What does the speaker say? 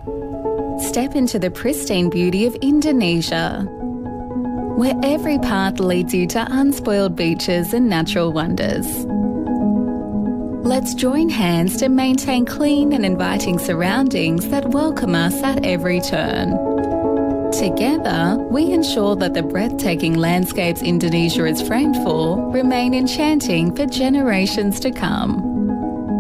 Step into the pristine beauty of Indonesia, where every path leads you to unspoiled beaches and natural wonders. Let's join hands to maintain clean and inviting surroundings that welcome us at every turn. Together, we ensure that the breathtaking landscapes Indonesia is framed for remain enchanting for generations to come.